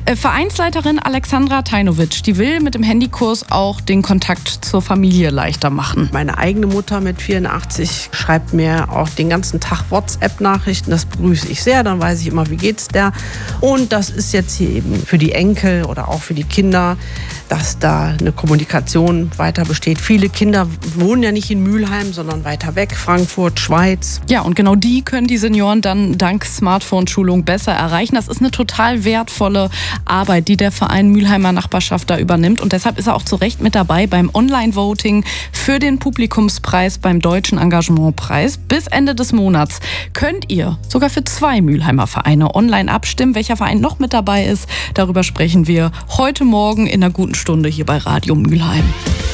Vereinsleiterin Alexandra Tajnovic, die will mit dem Handykurs auch den Kontakt zur Familie leichter machen. Meine eigene Mutter mit 84 schreibt mir auch den ganzen Tag WhatsApp-Nachrichten. Das begrüße ich sehr, dann weiß ich immer, wie geht's der. Und das ist jetzt hier eben für die Enkel oder auch für die Kinder, dass da eine Kommunikation weiter besteht. Viele Kinder wohnen ja nicht in Mülheim, sondern weiter weg, Frankfurt, Schweiz. Ja, und genau die können die Senioren dann dank Smartphone-Schulung besser erreichen. Das ist eine total wertvolle Arbeit, die der Verein Mülheimer Nachbarschaft da übernimmt. Und deshalb ist er auch zu Recht mit dabei beim Online-Voting für den Publikumspreis beim Deutschen Engagementpreis. Bis Ende des Monats könnt ihr sogar für 2 Mülheimer Vereine online abstimmen. Welcher Verein noch mit dabei ist, darüber sprechen wir heute Morgen in einer guten Stunde hier bei Radio Mülheim.